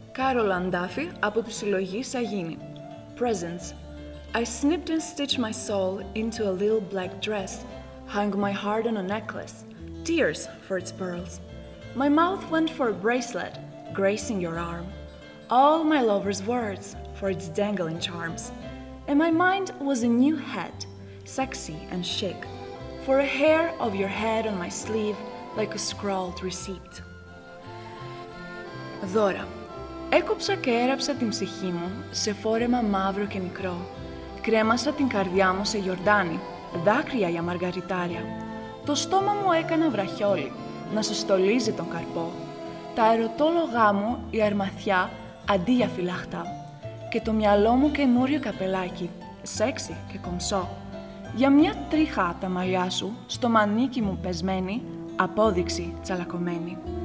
Κάρολαν Ντάφι από τη συλλογή Σαγίνη. Presents. I snipped and stitched my soul into a little black dress, hung my heart on a necklace, tears for its pearls. My mouth went for a bracelet, gracing your arm. All my lover's words for its dangling charms. And my mind was a new head, sexy and chic, for a hair of your head on my sleeve like a scrawled receipt. Δώρα. Έκοψα και έραψα την ψυχή μου σε φόρεμα μαύρο και μικρό. Κρέμασα την καρδιά μου σε γιορτάνι, δάκρυα για μαργαριτάρια. Το στόμα μου έκανα βραχιόλι, να σου στολίζει τον καρπό. Τα ερωτόλογά μου η αρμαθιά αντί για φυλαχτά. Και το μυαλό μου καινούριο καπελάκι, σεξι και κομψό. Για μια τρίχα τα μαλλιά σου, στο μανίκι μου πεσμένη, απόδειξη τσαλακωμένη.